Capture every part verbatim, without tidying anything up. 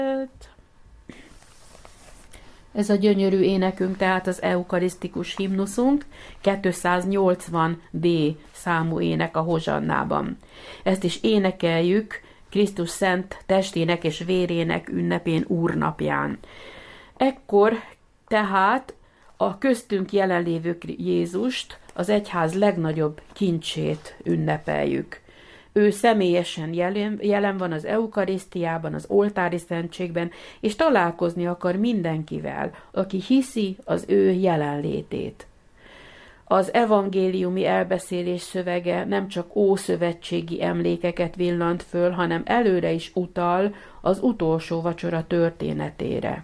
Ez a gyönyörű énekünk, tehát az eukarisztikus himnuszunk, kétszáznyolcvan dé számú ének a hozsannában. Ezt is énekeljük Krisztus szent testének és vérének ünnepén, úrnapján. Ekkor tehát a köztünk jelenlévő Jézust, az egyház legnagyobb kincsét ünnepeljük. Ő személyesen jelen, jelen van az eukarisztiában, az oltári szentségben, és találkozni akar mindenkivel, aki hiszi az ő jelenlétét. Az evangéliumi elbeszélés szövege nem csak ószövetségi emlékeket villant föl, hanem előre is utal az utolsó vacsora történetére.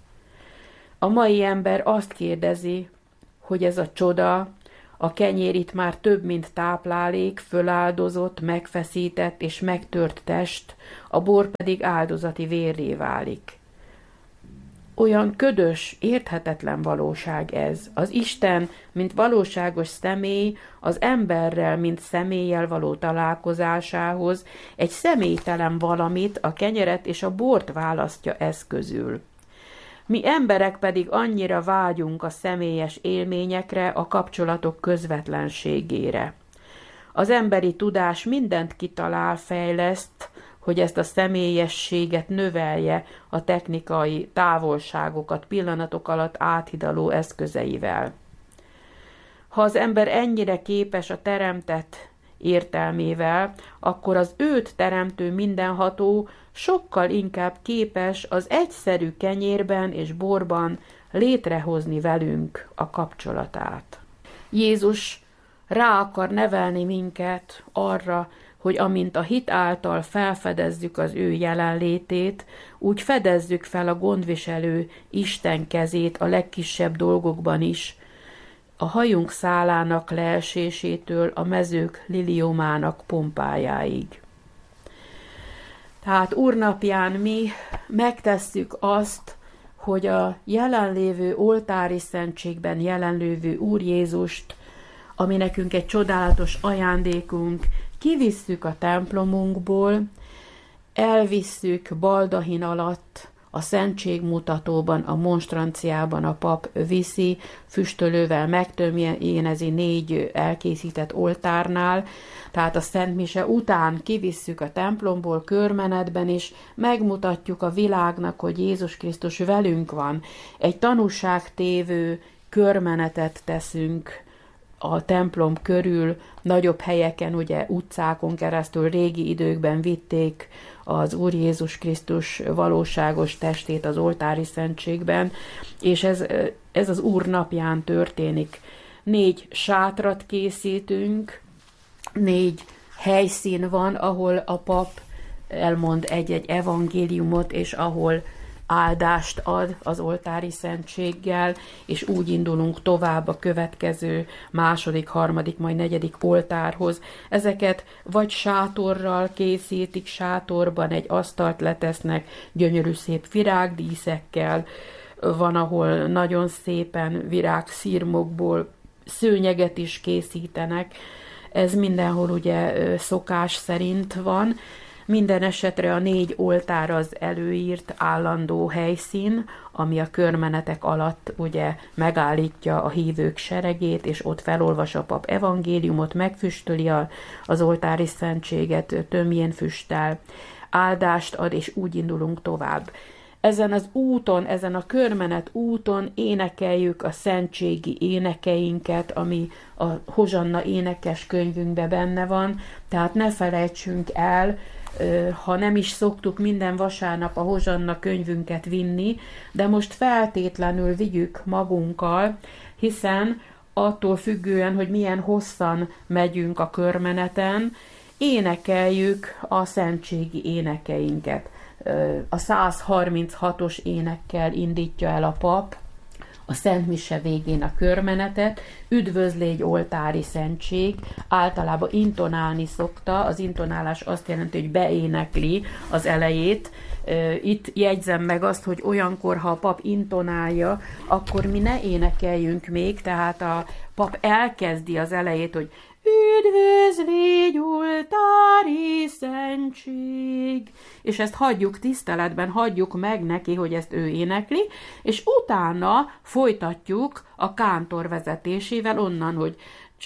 A mai ember azt kérdezi, hogy ez a csoda, a kenyér itt már több, mint táplálék, föláldozott, megfeszített és megtört test, a bor pedig áldozati vérré válik. Olyan ködös, érthetetlen valóság ez. Az Isten, mint valóságos személy, az emberrel, mint személlyel való találkozásához egy személytelen valamit, a kenyeret és a bort választja ez közül. Mi emberek pedig annyira vágyunk a személyes élményekre, a kapcsolatok közvetlenségére. Az emberi tudás mindent kitalál, fejleszt, hogy ezt a személyességet növelje a technikai távolságokat pillanatok alatt áthidaló eszközeivel. Ha az ember ennyire képes a teremtett értelmével, akkor az őt teremtő mindenható sokkal inkább képes az egyszerű kenyérben és borban létrehozni velünk a kapcsolatát. Jézus rá akar nevelni minket arra, hogy amint a hit által felfedezzük az ő jelenlétét, úgy fedezzük fel a gondviselő Isten kezét a legkisebb dolgokban is, a hajunk szálának leesésétől a mezők liliomának pompájáig. Tehát úrnapján mi megtesszük azt, hogy a jelenlévő oltári szentségben jelenlévő Úr Jézust, ami nekünk egy csodálatos ajándékunk, kivisszük a templomunkból, elvisszük baldahin alatt, a szentségmutatóban, a monstranciában a pap viszi, füstölővel megtömjénezi négy elkészített oltárnál, tehát a Szent Mise után kivisszük a templomból körmenetben, és megmutatjuk a világnak, hogy Jézus Krisztus velünk van. Egy tanúságtévő körmenetet teszünk a templom körül, nagyobb helyeken, ugye utcákon keresztül régi időkben vitték az Úr Jézus Krisztus valóságos testét az oltári szentségben, és ez, ez az Úr napján történik. Négy sátrat készítünk, négy helyszín van, ahol a pap elmond egy-egy evangéliumot, és ahol áldást ad az oltári szentséggel, és úgy indulunk tovább a következő második, harmadik, majd negyedik oltárhoz. Ezeket vagy sátorral készítik, sátorban egy asztalt letesznek, gyönyörű szép virágdíszekkel, van, ahol nagyon szépen virágszirmokból szőnyeget is készítenek. Ez mindenhol ugye szokás szerint van. Minden esetre a négy oltár az előírt állandó helyszín, ami a körmenetek alatt ugye megállítja a hívők seregét, és ott felolvas a pap evangéliumot, megfüstöli az oltári szentséget tömjén füsttel, áldást ad, és úgy indulunk tovább. Ezen az úton, ezen a körmenet úton énekeljük a szentségi énekeinket, ami a Hozsanna énekes könyvünkben benne van, tehát ne felejtsünk el, ha nem is szoktuk minden vasárnap a Hozsanna könyvünket vinni, de most feltétlenül vigyük magunkkal, hiszen attól függően, hogy milyen hosszan megyünk a körmeneten, énekeljük a szentségi énekeinket. A száz harminchatos énekkel indítja el a pap a Szent Mise végén a körmenetet, üdvözlégy oltári szentség, általában intonálni szokta, az intonálás azt jelenti, hogy beénekli az elejét. Itt jegyzem meg azt, hogy olyankor, ha a pap intonálja, akkor mi ne énekeljünk még, tehát a pap elkezdi az elejét, hogy üdvöz légy, oltári szentség. És ezt hagyjuk tiszteletben, hagyjuk meg neki, hogy ezt ő énekli, és utána folytatjuk a kántor vezetésével onnan, hogy